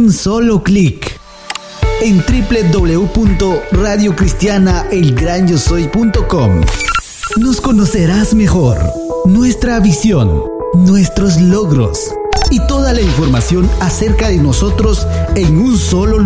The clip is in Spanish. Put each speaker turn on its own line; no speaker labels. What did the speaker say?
un solo clic. En www.radiocristianaelgranyosoy.com nos conocerás mejor, nuestra visión, nuestros logros y toda la información acerca de nosotros en un solo lugar.